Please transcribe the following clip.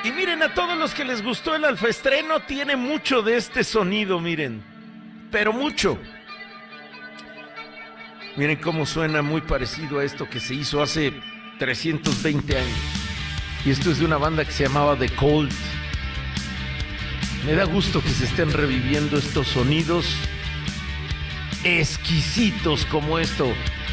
Y miren, a todos los que les gustó el alfaestreno, tiene mucho de este sonido, miren. Pero mucho. Miren cómo suena, muy parecido a esto que se hizo hace 320 años. Y esto es de una banda que se llamaba The Cold. Me da gusto que se estén reviviendo estos sonidos exquisitos como esto.